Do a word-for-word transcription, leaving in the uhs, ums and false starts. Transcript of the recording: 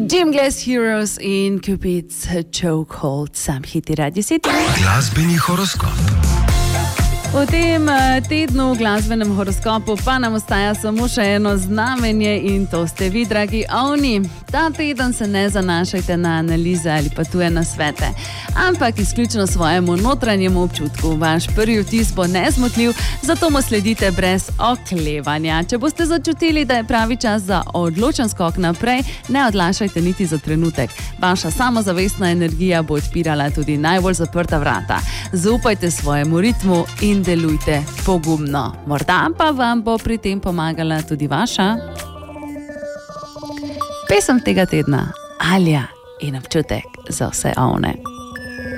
Gym Glass Heroes in Cupid's Chokehold, sam hiti Radio City. Glasbeni horoskop. V tem tednu v glasbenem horoskopu pa nam ostaja samo še eno znamenje in to ste vi, dragi ovni. Ta teden se ne zanašajte na analize ali pa tuje nasvete, ampak izključno svojemu notranjemu občutku. Vaš prvi vtis bo nezmotljiv, zato mu sledite brez oklevanja. Če boste začutili, da je pravi čas za odločen skok naprej, ne odlašajte niti za trenutek. Vaša samozavestna energija bo odpirala tudi najbolj zaprta vrata. Zaupajte svojemu ritmu in delujte pogumno. Morda pa vam bo pri tem pomagala tudi vaša pesem tega tedna, Alja in občutek za vse ovne.